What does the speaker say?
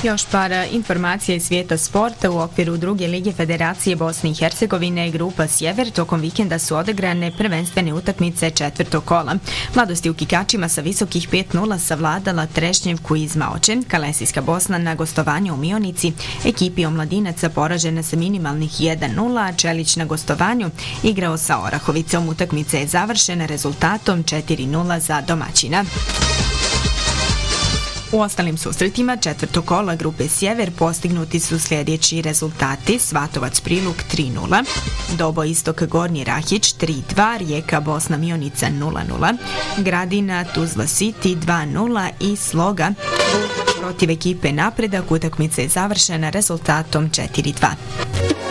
Još par informacija iz svijeta sporta. U okviru druge lige Federacije Bosne i Hercegovine grupa Sjever tokom vikenda su odigrane prvenstvene utakmice četvrtog kola. Mladost je u Kikačima sa visokih 5:0 savladala Trešnjevku iz Maoče. Kalesijska Bosna na gostovanju u Mionici ekipi omladinaca poražena sa minimalnih 1:0, a Čelić na gostovanju igrao sa Orahovicom. Utakmica je završena rezultatom 4:0 za domaćina. U ostalim susretima četvrtog kola grupe Sjever postignuti su sljedeći rezultati: Svatovac Priluk 3:0, Dobo Istok Gornji Rahić 3:2, Rijeka Bosna Mionica 0:0, Gradina Tuzla City 2:0 i Sloga protiv ekipe Napredak. Utakmica je završena rezultatom 4:2.